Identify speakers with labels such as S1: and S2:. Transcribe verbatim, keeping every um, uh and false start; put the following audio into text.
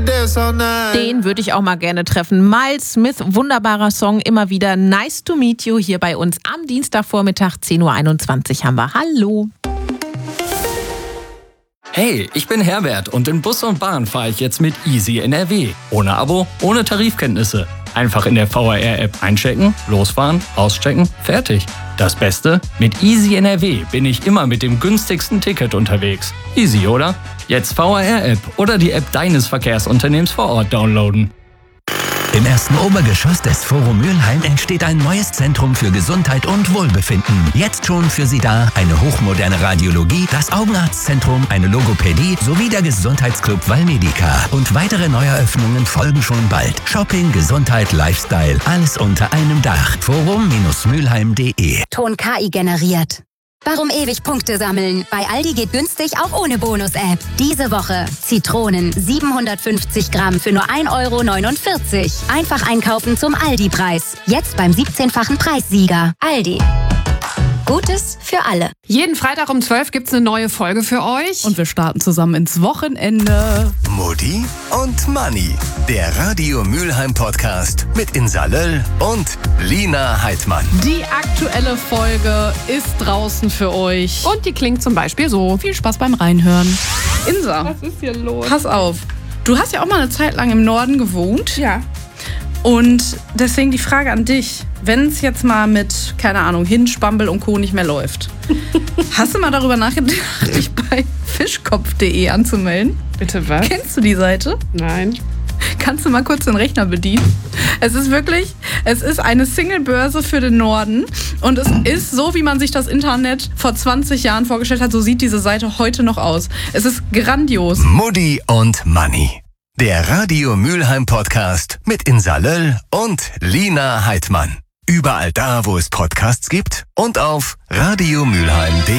S1: Den würde ich auch mal gerne treffen. Miles Smith, wunderbarer Song, immer wieder Nice to meet you hier bei uns am Dienstagvormittag, zehn Uhr einundzwanzig haben wir. Hallo.
S2: Hey, ich bin Herbert und in Bus und Bahn fahre ich jetzt mit Easy N R W. Ohne Abo, ohne Tarifkenntnisse. Einfach in der V R R-App einchecken, losfahren, auschecken, fertig. Das Beste? Mit Easy N R W bin ich immer mit dem günstigsten Ticket unterwegs. Easy, oder? Jetzt V R R-App oder die App deines Verkehrsunternehmens vor Ort downloaden.
S3: Im ersten Obergeschoss des Forum Mülheim entsteht ein neues Zentrum für Gesundheit und Wohlbefinden. Jetzt schon für Sie da eine hochmoderne Radiologie, das Augenarztzentrum, eine Logopädie sowie der Gesundheitsclub Valmedica. Und weitere Neueröffnungen folgen schon bald. Shopping, Gesundheit, Lifestyle, alles unter einem Dach. forum Mülheim punkt de.
S4: Ton K I generiert. Warum ewig Punkte sammeln? Bei Aldi geht günstig auch ohne Bonus-App. Diese Woche Zitronen siebenhundertfünfzig Gramm für nur ein Euro neunundvierzig. Einfach einkaufen zum Aldi-Preis. Jetzt beim siebzehnfachen Preissieger. Aldi. Gutes für alle.
S5: Jeden Freitag um zwölf gibt's eine neue Folge für euch.
S6: Und wir starten zusammen ins Wochenende.
S3: Mutti und Manni. Der Radio Mülheim Podcast mit Insa Löll und Lina Heidmann.
S6: Die aktuelle Folge ist draußen für euch.
S5: Und die klingt zum Beispiel so.
S6: Viel Spaß beim Reinhören. Insa,
S5: Was ist hier los?
S6: pass auf. Du hast ja auch mal eine Zeit lang im Norden gewohnt.
S5: Ja.
S6: Und deswegen die Frage an dich. Wenn es jetzt mal mit, keine Ahnung, Hinge, Bumble und Co. nicht mehr läuft, hast du mal darüber nachgedacht, dich bei fischkopf punkt de anzumelden?
S5: Bitte was?
S6: Kennst du die Seite?
S5: Nein.
S6: Kannst du mal kurz den Rechner bedienen? Es ist wirklich, es ist eine Single-Börse für den Norden. Und es ist so, wie man sich das Internet vor zwanzig Jahren vorgestellt hat, so sieht diese Seite heute noch aus. Es ist grandios.
S3: Mutti und Manni. Der Radio Mülheim Podcast mit Insa Löll und Lina Heidmann. Überall da, wo es Podcasts gibt und auf radio mülheim punkt de.